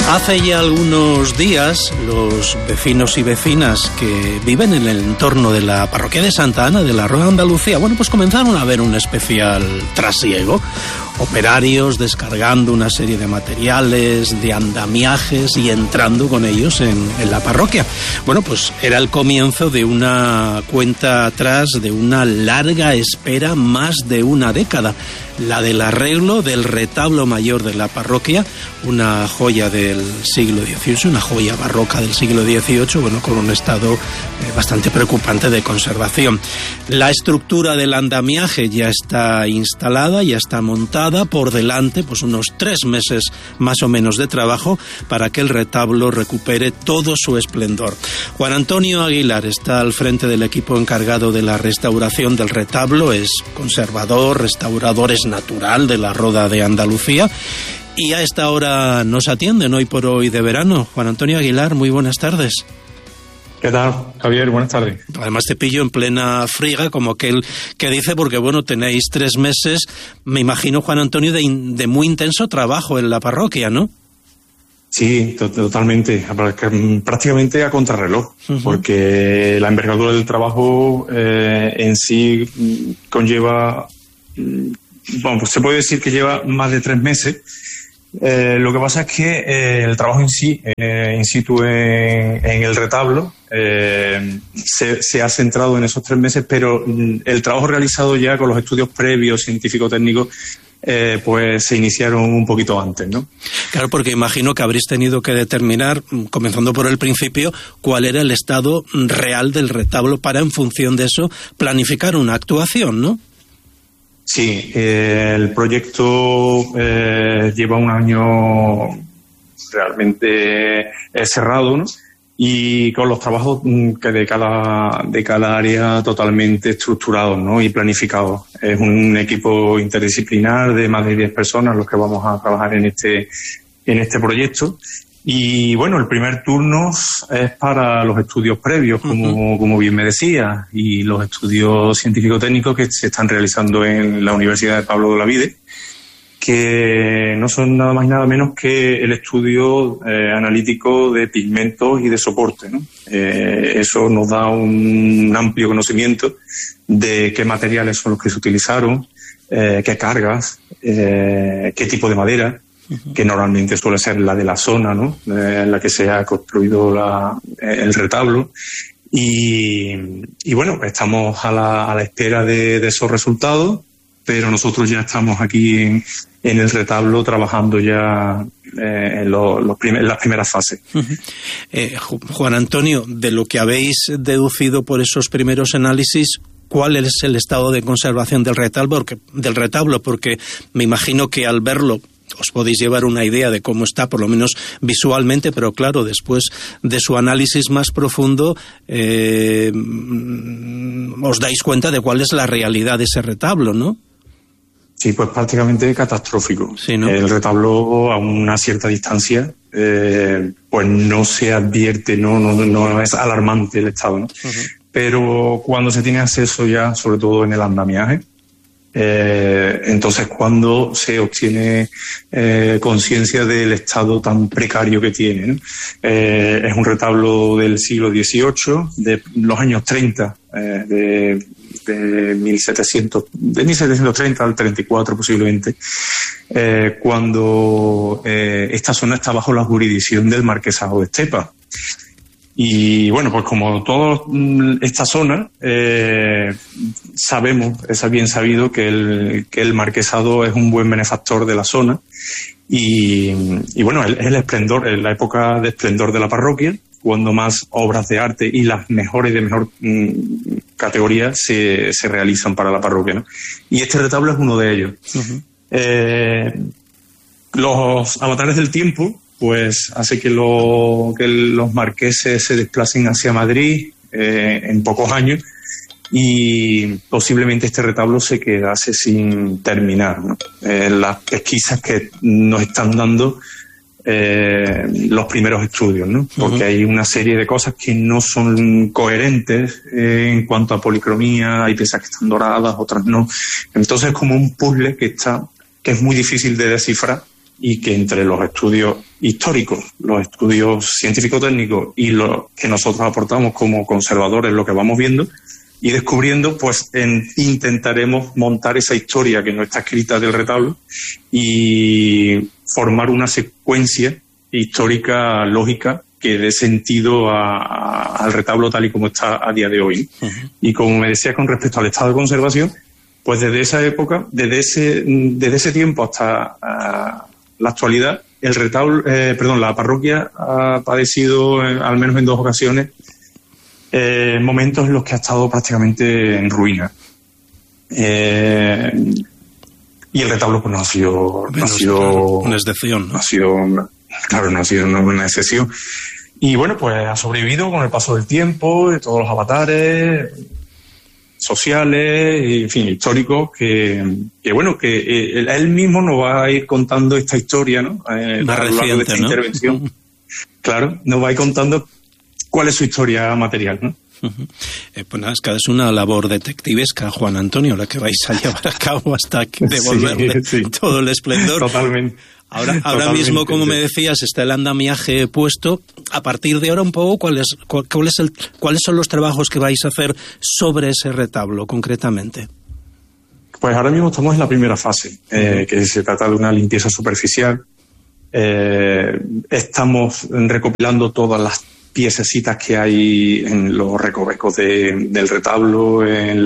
Hace ya algunos días, los vecinos y vecinas que viven en el entorno de la parroquia de Santa Ana de la Rueda de Andalucía, pues comenzaron a ver un especial trasiego. Operarios descargando una serie de materiales, de andamiajes y entrando con ellos en la parroquia. Pues era el comienzo de una cuenta atrás, de una larga espera, más de una década. La del arreglo del retablo mayor de la parroquia, una joya del siglo XVIII, una joya barroca del siglo XVIII, con un estado bastante preocupante de conservación. La estructura del andamiaje ya está instalada, ya está montada. Por delante, unos 3 meses más o menos de trabajo para que el retablo recupere todo su esplendor. Juan Antonio Aguilar está al frente del equipo encargado de la restauración del retablo, es conservador, restaurador, es natural de la Roda de Andalucía y a esta hora nos atienden hoy por hoy de verano. Juan Antonio Aguilar, muy buenas tardes. ¿Qué tal, Javier? Buenas tardes. Además te pillo en plena friga, como aquel que dice, porque tenéis 3 meses, me imagino, Juan Antonio, de muy intenso trabajo en la parroquia, ¿no? Sí, totalmente, prácticamente a contrarreloj, porque la envergadura del trabajo en sí conlleva, se puede decir que lleva más de 3 meses. Lo que pasa es que el trabajo en sí, in situ en el retablo, se ha centrado en esos 3 meses, pero el trabajo realizado ya con los estudios previos, científico-técnicos, se iniciaron un poquito antes, ¿no? Claro, porque imagino que habréis tenido que determinar, comenzando por el principio, cuál era el estado real del retablo para, en función de eso, planificar una actuación, ¿no? Sí, el proyecto lleva un año realmente cerrado, ¿no? Y con los trabajos que de cada área totalmente estructurados, ¿no? Y planificados. Es un equipo interdisciplinar de más de 10 personas los que vamos a trabajar en este proyecto. Y el primer turno es para los estudios previos, como bien me decía, y los estudios científico-técnicos que se están realizando en la Universidad de Pablo de Olavide, que no son nada más y nada menos que el estudio analítico de pigmentos y de soporte, ¿no? Eso nos da un amplio conocimiento de qué materiales son los que se utilizaron, qué cargas, qué tipo de madera, que normalmente suele ser la de la zona, ¿no? En la que se ha construido el retablo. Y estamos a la espera de esos resultados, pero nosotros ya estamos aquí en el retablo trabajando ya en las primeras fases. Juan Antonio, de lo que habéis deducido por esos primeros análisis, ¿cuál es el estado de conservación del retablo? Porque me imagino que al verlo os podéis llevar una idea de cómo está, por lo menos visualmente, pero claro, después de su análisis más profundo, os dais cuenta de cuál es la realidad de ese retablo, ¿no? Sí, pues prácticamente catastrófico. Sí, ¿no? El retablo a una cierta distancia, no se advierte, no es alarmante el estado, ¿no? Pero cuando se tiene acceso ya, sobre todo en el andamiaje, entonces cuando se obtiene conciencia del estado tan precario que tiene, ¿no? Es un retablo del siglo XVIII, de los años 30, de 1730 al 34 posiblemente, cuando esta zona está bajo la jurisdicción del Marquesado de Estepa. Y pues como toda esta zona, sabemos, es bien sabido que el marquesado es un buen benefactor de la zona y es el esplendor, la época de esplendor de la parroquia, cuando más obras de arte y las mejores de mejor categoría se realizan para la parroquia, ¿no? Y este retablo es uno de ellos. Los avatares del tiempo pues hace que los marqueses se desplacen hacia Madrid en pocos años y posiblemente este retablo se quedase sin terminar, ¿no? Las pesquisas que nos están dando los primeros estudios, ¿no? Porque hay una serie de cosas que no son coherentes en cuanto a policromía, hay piezas que están doradas, otras no. Entonces es como un puzzle que es muy difícil de descifrar y que entre los estudios históricos, los estudios científico-técnicos y los que nosotros aportamos como conservadores, lo que vamos viendo y descubriendo, pues intentaremos montar esa historia que no está escrita del retablo y formar una secuencia histórica lógica que dé sentido al retablo tal y como está a día de hoy. Uh-huh. Y como me decía con respecto al estado de conservación, pues desde esa época, desde ese tiempo hasta la actualidad, el retablo, la parroquia ha padecido, al menos en 2 ocasiones, momentos en los que ha estado prácticamente en ruina. Y el retablo pues no ha sido una excepción, ¿no? No ha sido una excepción. Y bueno, pues ha sobrevivido con el paso del tiempo, de todos los avatares sociales, y, en fin, históricos, que él mismo nos va a ir contando esta historia, ¿no? Más reciente, de esta, ¿no? Intervención. Claro, nos va a ir contando cuál es su historia material, ¿no? Pues nada, es que es una labor detectivesca, Juan Antonio, la que vais a llevar a cabo hasta devolverle todo el esplendor. Totalmente. Ahora mismo, como me decías, está el andamiaje puesto. A partir de ahora, un poco, ¿cuáles son los trabajos que vais a hacer sobre ese retablo, concretamente? Pues ahora mismo estamos en la primera fase, que se trata de una limpieza superficial. Estamos recopilando todas las piececitas que hay en los recovecos del retablo,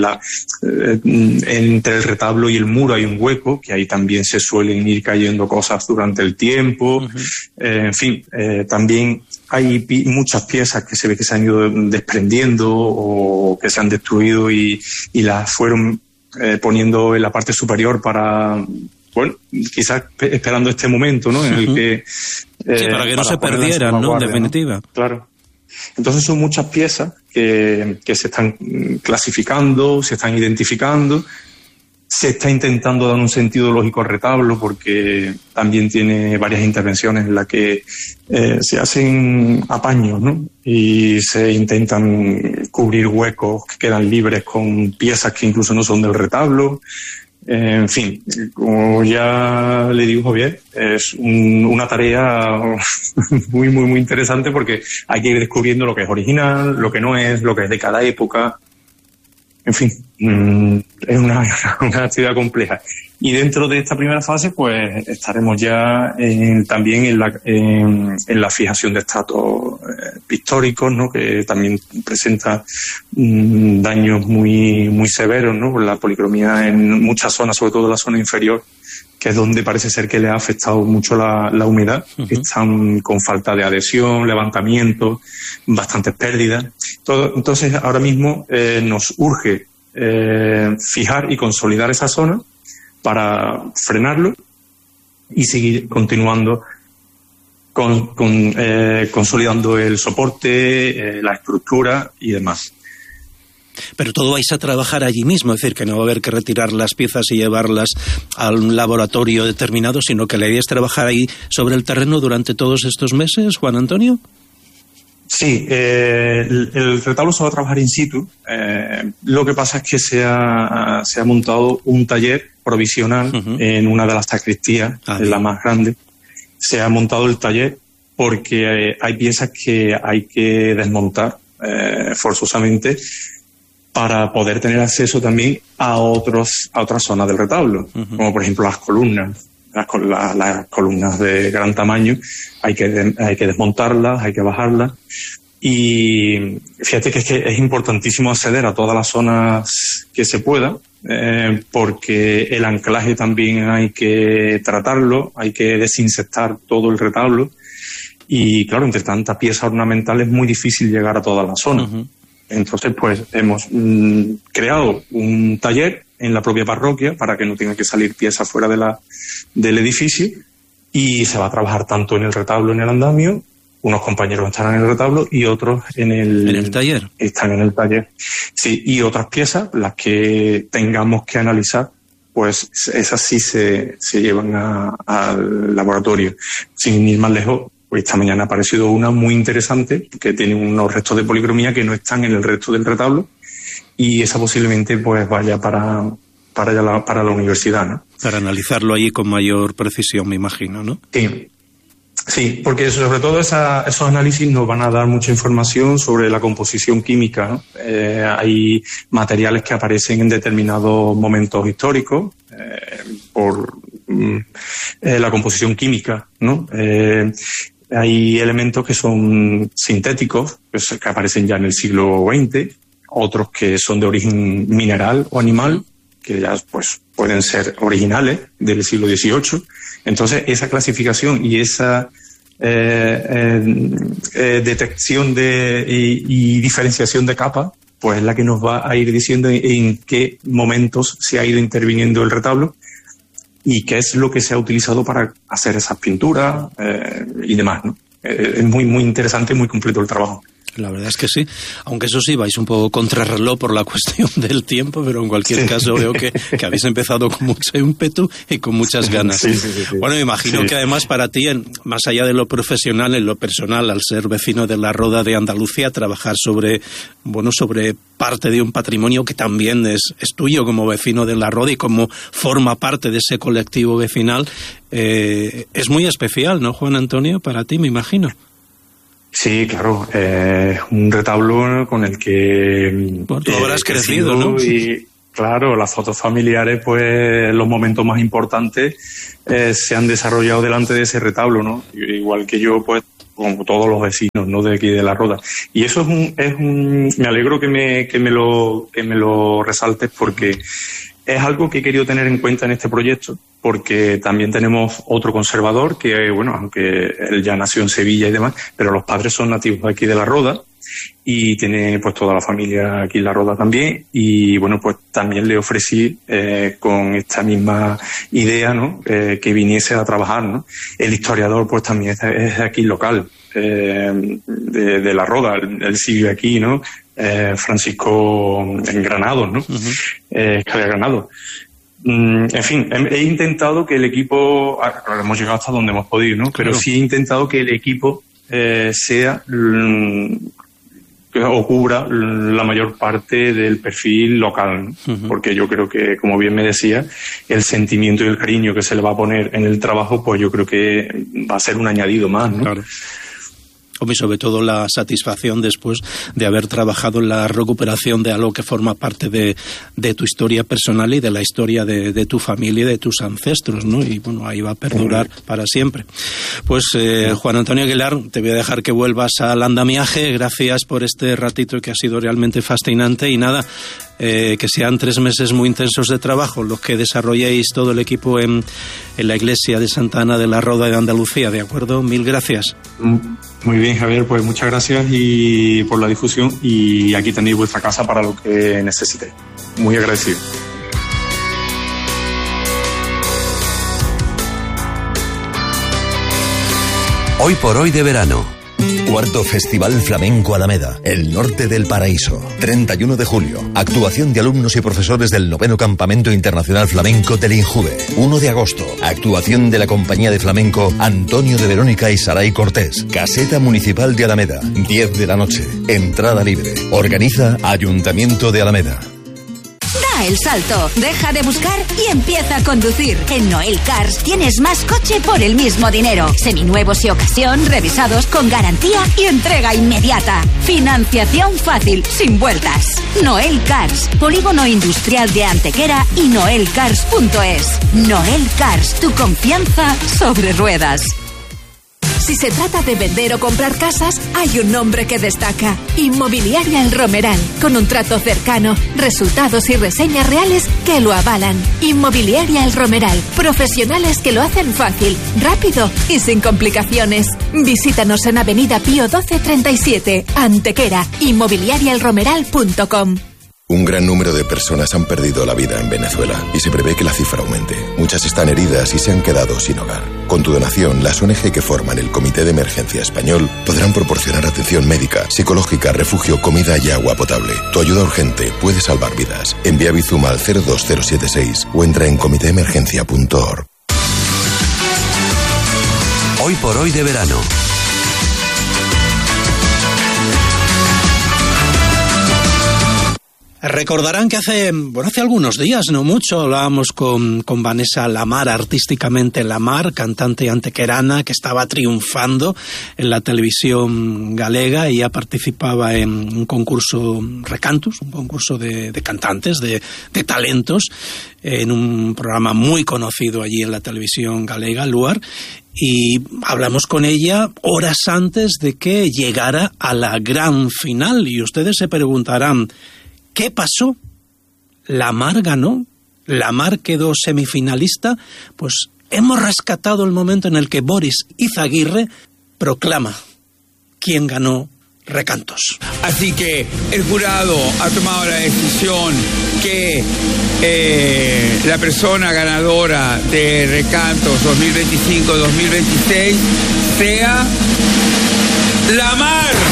entre el retablo y el muro hay un hueco, que ahí también se suelen ir cayendo cosas durante el tiempo. En fin, también hay muchas piezas que se ve que se han ido desprendiendo o que se han destruido y las fueron poniendo en la parte superior para... Bueno, quizás esperando este momento, ¿no? En el que... para que no se perdieran, ¿no? En definitiva. ¿No? Claro. Entonces son muchas piezas que se están clasificando, se están identificando. Se está intentando dar un sentido lógico al retablo porque también tiene varias intervenciones en las que se hacen apaños, ¿no? Y se intentan cubrir huecos que quedan libres con piezas que incluso no son del retablo. En fin, como ya le digo, Javier, es una tarea muy, muy, muy interesante porque hay que ir descubriendo lo que es original, lo que no es, lo que es de cada época. En fin, es una actividad compleja. Y dentro de esta primera fase, pues estaremos ya también en la fijación de estratos pictóricos, ¿no? Que también presenta daños muy, muy severos, ¿no? Por la policromía en muchas zonas, sobre todo en la zona inferior, que es donde parece ser que le ha afectado mucho la humedad. Uh-huh. Están con falta de adhesión, levantamiento, bastantes pérdidas. Entonces, ahora mismo nos urge fijar y consolidar esa zona para frenarlo y seguir continuando consolidando el soporte, la estructura y demás. Pero todo vais a trabajar allí mismo, es decir, que no va a haber que retirar las piezas y llevarlas a un laboratorio determinado, sino que la idea es trabajar ahí sobre el terreno durante todos estos meses, Juan Antonio. Sí, el retablo se va a trabajar in situ. Lo que pasa es que se ha montado un taller provisional uh-huh. en una de las sacristías, la más grande. Se ha montado el taller porque hay piezas que hay que desmontar forzosamente para poder tener acceso también a otras zonas del retablo, uh-huh. como por ejemplo las columnas. Las columnas de gran tamaño hay que desmontarlas, hay que bajarlas. Y fíjate que es importantísimo acceder a todas las zonas que se pueda, porque el anclaje también hay que tratarlo, hay que desinsectar todo el retablo. Y claro, entre tantas piezas ornamentales es muy difícil llegar a todas las zonas. Uh-huh. Entonces, pues hemos creado un taller en la propia parroquia para que no tenga que salir piezas fuera del edificio, y se va a trabajar tanto en el retablo, en el andamio. Unos compañeros estarán en el retablo y otros en el taller. Están en el taller. Sí, y otras piezas, las que tengamos que analizar, pues esas sí se llevan al laboratorio. Sin ir más lejos, pues esta mañana ha aparecido una muy interesante que tiene unos restos de policromía que no están en el resto del retablo, y esa posiblemente pues vaya para la universidad, ¿no? Para analizarlo ahí con mayor precisión, me imagino, ¿no? Sí, porque sobre todo esos análisis nos van a dar mucha información sobre la composición química, ¿no? Hay materiales que aparecen en determinados momentos históricos por la composición química, ¿no? Hay elementos que son sintéticos, que aparecen ya en el siglo XX, otros que son de origen mineral o animal, que ya pues pueden ser originales del siglo XVIII. Entonces, esa clasificación y esa detección y diferenciación de capas, pues es la que nos va a ir diciendo en qué momentos se ha ido interviniendo el retablo y qué es lo que se ha utilizado para hacer esas pinturas y demás, ¿no? Es muy, muy interesante y muy completo el trabajo. La verdad es que sí, aunque eso sí, vais un poco contrarreloj por la cuestión del tiempo, pero en cualquier caso veo que habéis empezado con mucho ímpetu y con muchas ganas. Sí. Bueno, me imagino que además para ti, más allá de lo profesional, en lo personal, al ser vecino de la Roda de Andalucía, trabajar sobre parte de un patrimonio que también es tuyo como vecino de la Roda y como forma parte de ese colectivo vecinal, es muy especial, ¿no, Juan Antonio? Para ti, me imagino. Sí, claro, un retablo con el que tú habrás crecido, ¿no? Y claro, las fotos familiares, pues los momentos más importantes se han desarrollado delante de ese retablo, ¿no? Igual que yo, pues como todos los vecinos, ¿no? De aquí de la Roda. Y eso me alegro que me lo resaltes, porque es algo que he querido tener en cuenta en este proyecto, porque también tenemos otro conservador que, bueno, aunque él ya nació en Sevilla y demás, pero los padres son nativos de aquí de la Roda y tiene pues toda la familia aquí en la Roda también, y bueno, pues también le ofrecí con esta misma idea, ¿no? Que viniese a trabajar, ¿no? El historiador pues también es aquí local, de la Roda, él sigue aquí, ¿no? Francisco en Granados, ¿no? Escalera Granados. En fin, he intentado que el equipo, claro, hemos llegado hasta donde hemos podido, ¿no? Pero sí he intentado que el equipo sea o cubra la mayor parte del perfil local, ¿no? Porque yo creo que, como bien me decía, el sentimiento y el cariño que se le va a poner en el trabajo, pues yo creo que va a ser un añadido más, ¿no? Claro. Y sobre todo la satisfacción después de haber trabajado en la recuperación de algo que forma parte de tu historia personal y de la historia de tu familia y de tus ancestros, ¿no? Y bueno, ahí va a perdurar para siempre. Pues Juan Antonio Aguilar, te voy a dejar que vuelvas al andamiaje. Gracias por este ratito que ha sido realmente fascinante, y nada, que sean 3 meses muy intensos de trabajo los que desarrolléis todo el equipo en la iglesia de Santa Ana de la Roda de Andalucía, ¿de acuerdo? Mil gracias. Muy bien, Javier, pues muchas gracias y por la difusión, y aquí tenéis vuestra casa para lo que necesitéis. Muy agradecido. Hoy por hoy de verano. Cuarto Festival Flamenco Alameda, el norte del paraíso. 31 de julio, actuación de alumnos y profesores del 9º Campamento Internacional Flamenco del INJUVE. 1 de agosto, actuación de la compañía de flamenco Antonio de Verónica y Saray Cortés. Caseta Municipal de Alameda, 10 de la noche. Entrada libre. Organiza Ayuntamiento de Alameda. Da el salto, deja de buscar y empieza a conducir. En Noel Cars tienes más coche por el mismo dinero. Seminuevos y ocasión, revisados con garantía y entrega inmediata. Financiación fácil, sin vueltas. Noel Cars, Polígono Industrial de Antequera y noelcars.es. Noel Cars, tu confianza sobre ruedas. Si se trata de vender o comprar casas, hay un nombre que destaca: Inmobiliaria El Romeral, con un trato cercano, resultados y reseñas reales que lo avalan. Inmobiliaria El Romeral, profesionales que lo hacen fácil, rápido y sin complicaciones. Visítanos en Avenida Pío 1237, Antequera, inmobiliariaelromeral.com. Un gran número de personas han perdido la vida en Venezuela y se prevé que la cifra aumente. Muchas están heridas y se han quedado sin hogar. Con tu donación, las ONG que forman el Comité de Emergencia Español podrán proporcionar atención médica, psicológica, refugio, comida y agua potable. Tu ayuda urgente puede salvar vidas. Envía Bizum al 02076 o entra en comitéemergencia.org. Hoy por hoy de verano. Recordarán que hace algunos días, no mucho, hablábamos con Vanessa Lamar, artísticamente Lamar, cantante antequerana que estaba triunfando en la televisión galega. Ella participaba en un concurso Recantus, un concurso de cantantes, de talentos, en un programa muy conocido allí en la televisión galega, Luar, y hablamos con ella horas antes de que llegara a la gran final. Y ustedes se preguntarán, ¿qué pasó? ¿Lamar ganó? ¿Lamar quedó semifinalista? Pues hemos rescatado el momento en el que Boris Izaguirre proclama quién ganó Recantos. Así que el jurado ha tomado la decisión que la persona ganadora de Recantos 2025-2026 sea Lamar.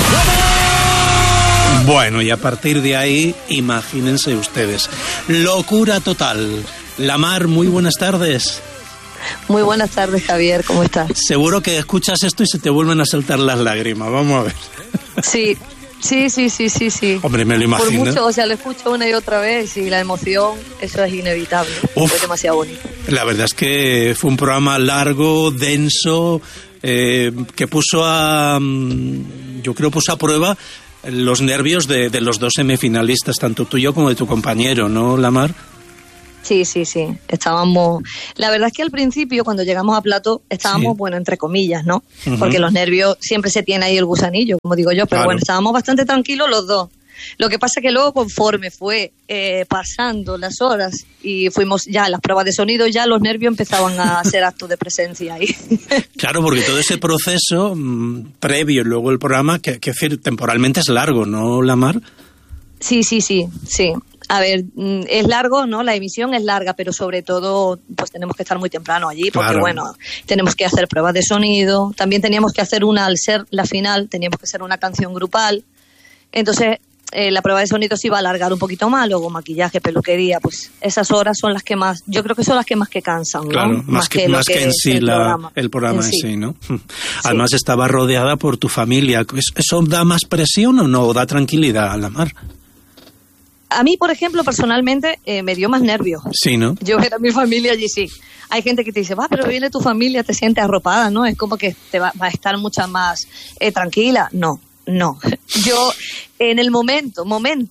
Bueno, y a partir de ahí, imagínense ustedes. Locura total. Lamar, muy buenas tardes. Muy buenas tardes, Javier, ¿cómo estás? Seguro que escuchas esto y se te vuelven a saltar las lágrimas, vamos a ver. Sí. Hombre, me lo imagino. Por mucho, o sea, lo escucho una y otra vez y la emoción, eso es inevitable. Uf, fue demasiado bonito. La verdad es que fue un programa largo, denso, que puso a prueba los nervios de los dos semifinalistas, tanto tuyo como de tu compañero, ¿no, Lamar? Sí. Estábamos... La verdad es que al principio, cuando llegamos a plató, estábamos, bueno, entre comillas, ¿no? Uh-huh. Porque los nervios, siempre se tiene ahí el gusanillo, como digo yo, pero claro. Bueno, estábamos bastante tranquilos los dos. Lo que pasa es que luego, conforme fue pasando las horas y fuimos ya a las pruebas de sonido, ya los nervios empezaban a hacer actos de presencia ahí. Claro, porque todo ese proceso previo y luego el programa, que decir, temporalmente es largo, ¿no, Lamar? Sí. A ver, es largo, ¿no? La emisión es larga, pero sobre todo, pues tenemos que estar muy temprano allí, porque claro. Bueno, tenemos que hacer pruebas de sonido, también teníamos que hacer al ser la final, teníamos que hacer una canción grupal, entonces la prueba de sonido se iba a alargar un poquito más, luego maquillaje, peluquería, pues esas horas son las que más, yo creo que son las que cansan, ¿no? Claro, más que en sí el programa en sí, ¿no? Sí. Además estaba rodeada por tu familia, ¿eso da más presión o no? ¿Da tranquilidad, Lamar? A mí, por ejemplo, personalmente, me dio más nervios. Sí, ¿no? Yo ver a mi familia allí, sí. Hay gente que te dice, pero viene tu familia, te sientes arropada, ¿no? Es como que te va a estar mucha más tranquila. No. Yo, en el momento,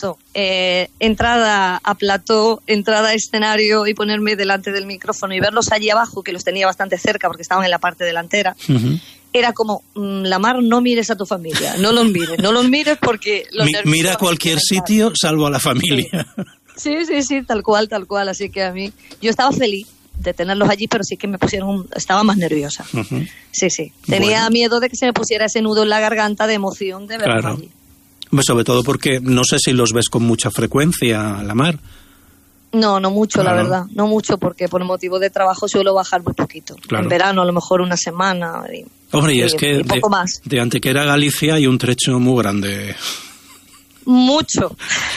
entrada a plató, entrada a escenario y ponerme delante del micrófono y verlos allí abajo, que los tenía bastante cerca porque estaban en la parte delantera, uh-huh. Era como, Lamar, no mires a tu familia, no los mires porque... Mira cualquier sitio salvo a la familia. Sí, tal cual, así que a mí, yo estaba feliz de tenerlos allí, pero sí que me estaba más nerviosa. Uh-huh. Sí. Tenía miedo de que se me pusiera ese nudo en la garganta de emoción de verlos allí. Pues sobre todo porque no sé si los ves con mucha frecuencia, Lamar. No mucho, la verdad. No mucho, porque por motivo de trabajo suelo bajar muy poquito. Claro. En verano, a lo mejor una semana. Hombre, y es que poco más. De Antequera a Galicia hay un trecho muy grande. Mucho.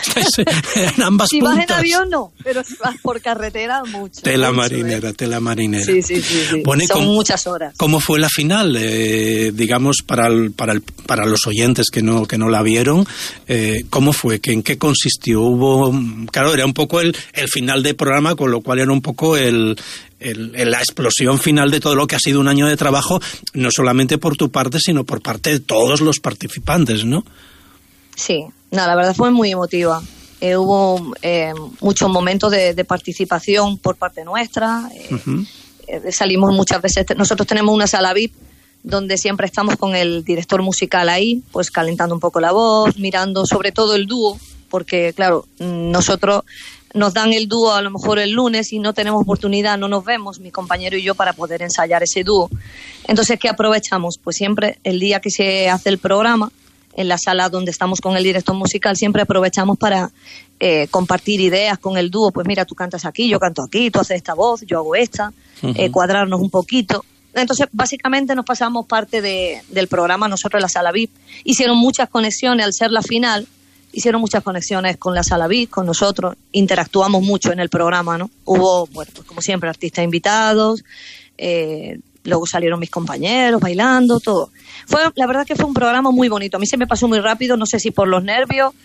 En ambas si puntas. Vas en avión, no, pero si vas por carretera, mucho. Tela marinera. Sí. Bueno, son muchas horas. ¿Cómo fue la final? Digamos, para los oyentes que no la vieron, ¿cómo fue? ¿En qué consistió? Claro, era un poco el final del programa, con lo cual era un poco la explosión final de todo lo que ha sido un año de trabajo, no solamente por tu parte, sino por parte de todos los participantes, ¿no? Sí, la verdad fue muy emotiva. Hubo muchos momentos de participación por parte nuestra. Uh-huh. Salimos muchas veces. Nosotros tenemos una sala VIP donde siempre estamos con el director musical ahí, pues calentando un poco la voz, mirando sobre todo el dúo, porque claro, nosotros nos dan el dúo a lo mejor el lunes y no tenemos oportunidad, no nos vemos, mi compañero y yo, para poder ensayar ese dúo. Entonces, ¿qué aprovechamos? Pues siempre el día que se hace el programa, en la sala donde estamos con el director musical, siempre aprovechamos para compartir ideas con el dúo. Pues mira, tú cantas aquí, yo canto aquí, tú haces esta voz, yo hago esta, uh-huh. Cuadrarnos un poquito. Entonces, básicamente nos pasamos parte del programa nosotros en la sala VIP. Hicieron muchas conexiones, al ser la final, hicieron muchas conexiones con la sala VIP, con nosotros, interactuamos mucho en el programa, ¿no? Hubo, bueno, pues como siempre, artistas invitados, luego salieron mis compañeros bailando, todo. La verdad que fue un programa muy bonito. A mí se me pasó muy rápido, no sé si por los nervios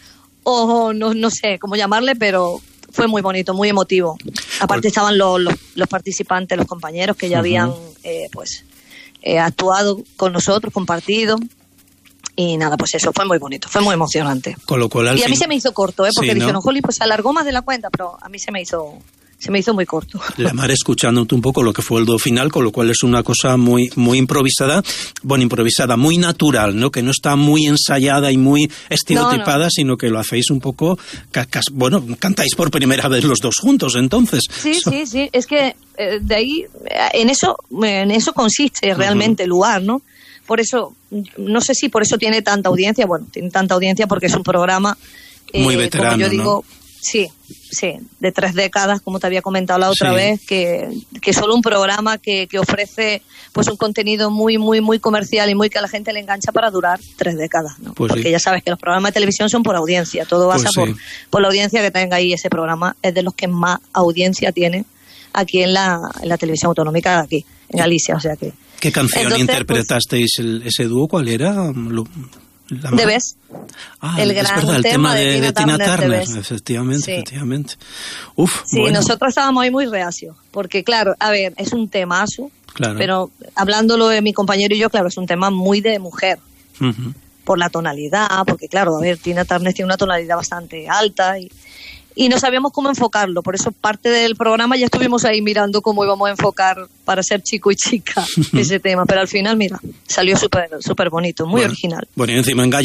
o no sé cómo llamarle, pero fue muy bonito, muy emotivo. Aparte estaban los participantes, los compañeros que ya habían actuado con nosotros, compartido. Y nada, pues eso, fue muy bonito, fue muy emocionante. Con lo cual, y a mí se me hizo corto, porque sí, dijeron, Joli, pues se alargó más de la cuenta, pero a mí se me hizo muy corto. La mar escuchándote un poco lo que fue el dúo final, con lo cual es una cosa muy improvisada, muy natural, ¿no? Que no está muy ensayada y muy estereotipada, sino que lo hacéis un poco, cantáis por primera vez los dos juntos, entonces. Sí, es que de ahí, en eso consiste realmente el lugar, ¿no? Por eso, no sé si por eso tiene tanta audiencia, tiene tanta audiencia porque es un programa muy veterano, como yo digo, ¿no? Sí, de 3 décadas, como te había comentado la otra vez, que solo un programa que ofrece pues un contenido muy comercial y muy que a la gente le engancha para durar 3 décadas, ¿no? Pues porque ya sabes que los programas de televisión son por audiencia, todo basa por la audiencia que tenga ahí ese programa, es de los que más audiencia tiene aquí en la televisión autonómica de aquí, en Galicia, o sea que... ¿Qué canción interpretasteis ese dúo? ¿Cuál era? The Best. El gran tema de Tina Turner. Efectivamente. Nosotros estábamos ahí muy reacios, porque claro, a ver, es un temazo, claro. Pero hablándolo de mi compañero y yo, claro, es un tema muy de mujer, por la tonalidad, porque claro, a ver, Tina Turner tiene una tonalidad bastante alta y no sabíamos cómo enfocarlo, por eso parte del programa ya estuvimos ahí mirando cómo íbamos a enfocar para ser chico y chica ese tema, pero al final, mira, salió súper bonito, muy original. Bueno, y encima en